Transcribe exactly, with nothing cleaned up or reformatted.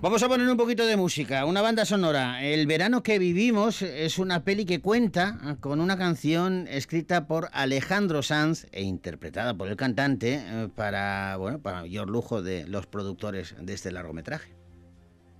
Vamos a poner un poquito de música, una banda sonora. El verano que vivimos es una peli que cuenta con una canción escrita por Alejandro Sanz e interpretada por el cantante para, bueno, para mayor lujo de los productores de este largometraje.